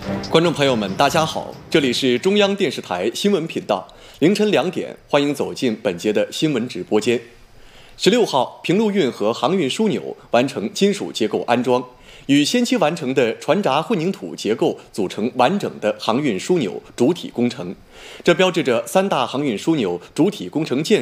观众朋友们，大家好，这里是中央电视台新闻频道，凌晨2点，欢迎走进本节的新闻直播间。16号，平陆运河航运枢纽完成金属结构安装，与先期完成的船闸混凝土结构组成完整的航运枢纽主体工程，这标志着3大航运枢纽主体工程建